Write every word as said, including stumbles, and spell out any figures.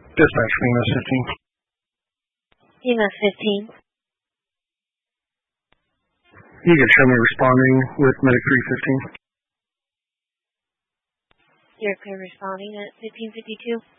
Dispatch, E M S fifteen. E M S fifteen. You can show me responding with Medic three fifteen. You're clear responding at fifteen fifty-two.